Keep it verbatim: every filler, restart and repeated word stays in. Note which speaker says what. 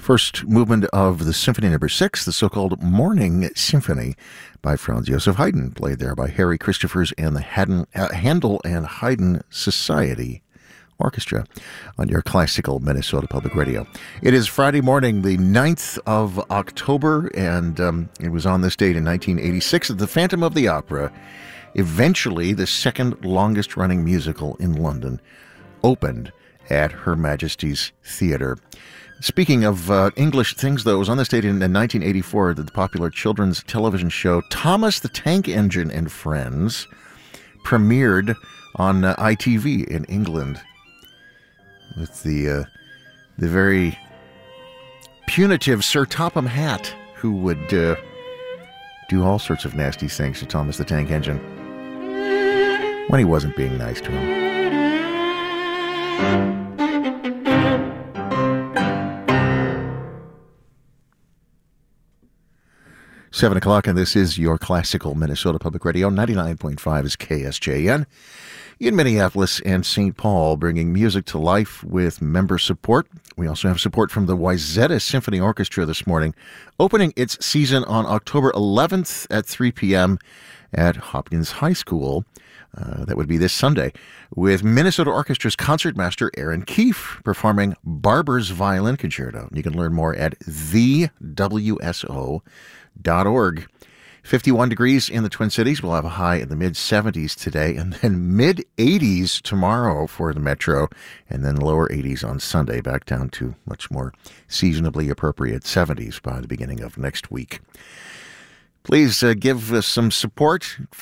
Speaker 1: First movement of the Symphony Number Six, the so-called Morning Symphony by Franz Joseph Haydn, played there by Harry Christophers and the Haydn, uh, Handel and Haydn Society Orchestra on your classical Minnesota Public Radio. It is Friday morning, the ninth of October, and um, it was on this date in nineteen eighty-six that the Phantom of the Opera, eventually the second longest running musical in London, opened at Her Majesty's Theatre. Speaking of uh, English things, though, it was on this date in, in nineteen eighty-four that the popular children's television show Thomas the Tank Engine and Friends premiered on uh, I T V in England, with the uh, the very punitive Sir Topham Hatt, who would uh, do all sorts of nasty things to Thomas the Tank Engine when he wasn't being nice to him. Seven o'clock, and this is your classical Minnesota Public Radio. ninety-nine point five is K S J N in Minneapolis and Saint Paul, bringing music to life with member support. We also have support from the Wayzata Symphony Orchestra this morning, opening its season on October eleventh at three p.m. at Hopkins High School. Uh, that would be this Sunday, with Minnesota Orchestra's concertmaster Aaron Keefe performing Barber's Violin Concerto. You can learn more at the W S O dot org. fifty-one degrees in the Twin Cities. We'll have a high in the mid-seventies today, and then mid-eighties tomorrow for the Metro, and then lower eighties on Sunday, back down to much more seasonably appropriate seventies by the beginning of next week. Please uh, give us some support